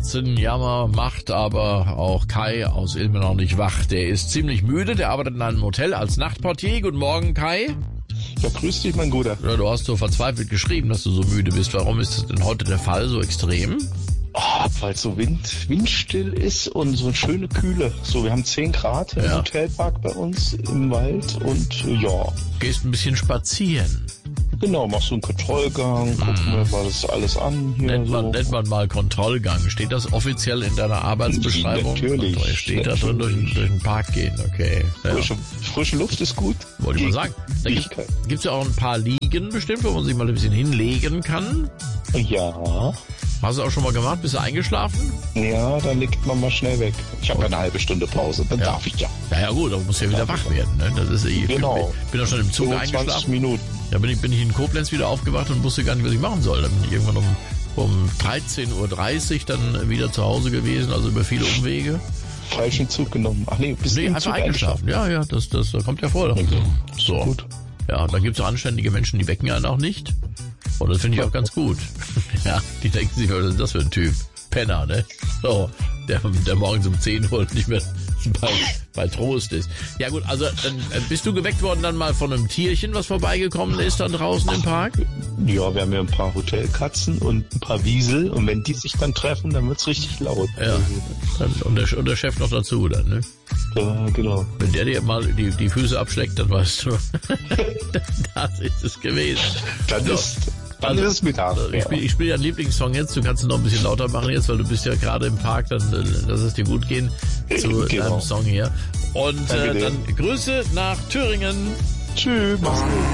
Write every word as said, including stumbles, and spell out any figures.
Katzenjammer macht aber auch Kai aus Ilmenau nicht wach. Der ist ziemlich müde, der arbeitet in einem Hotel als Nachtportier. Guten Morgen, Kai. Ja, grüß dich, mein Guter. Ja, du hast so verzweifelt geschrieben, dass du so müde bist. Warum ist das denn heute der Fall, so extrem? Oh, weil es so Wind, windstill ist und so eine schöne Kühle. So, wir haben zehn Grad im Ja. Hotelpark bei uns im Wald und äh, ja, Gehst ein bisschen spazieren. genau, machst du einen Kontrollgang, gucken wir mal das alles an hier. Nennt man, so. nennt man mal Kontrollgang. Steht das offiziell in deiner Arbeitsbeschreibung? Natürlich. Kontroll- Steht da drin, durch, den- durch den Park gehen, okay. Ja. Frische, frische Luft ist gut. Wollte ich mal sagen. Da gibt Fähigkeit. es ja auch ein paar Liegen bestimmt, wo man sich mal ein bisschen hinlegen kann. Ja, Hast du auch schon mal gemacht? Bist du eingeschlafen? ja, dann legt man mal schnell weg. Ich habe ja eine halbe Stunde Pause, dann Ja. darf ich ja. Ja, ja gut, aber du musst ja wieder wach werden. Ne? Das ist, ich Genau. bin, bin auch schon im Zug fünfundzwanzig eingeschlafen. Minuten. Da bin ich, bin ich in Koblenz wieder aufgewacht und wusste gar nicht, was ich machen soll. Dann bin ich irgendwann um, um dreizehn Uhr dreißig dann wieder zu Hause gewesen, also über viele Umwege. Falschen Zug genommen. Ach nee, bist Nee, du im einfach Zug eingeschlafen. Ja, ja, das, das kommt ja vor. So. Gut. Ja, da gibt's so anständige Menschen, die wecken einen auch nicht. Und das finde ich auch ganz gut. Ja, die denken sich, was ist das für ein Typ? Penner, ne? So, der, der morgens um zehn Uhr nicht mehr bei, bei Trost ist. Ja gut, also dann äh, bist du geweckt worden dann mal von einem Tierchen, was vorbeigekommen ist dann draußen im Park? Ja, wir haben ja ein paar Hotelkatzen und ein paar Wiesel und wenn die sich dann treffen, dann wird's richtig laut. Ja, dann, und, der, und der Chef noch dazu dann, ne? Ja, genau. Wenn der dir mal die, die Füße abschlägt, dann weißt du, das ist es gewesen. Dann So. ist, dann ist es Mittag. Ich spiele ich spiel deinen Lieblingssong jetzt, du kannst ihn noch ein bisschen lauter machen jetzt, weil du bist ja gerade im Park, dann äh, lass es dir gut gehen zu Genau. deinem Song hier. Und Danke äh, dir. dann Grüße nach Thüringen. Tschüss, mach's gut.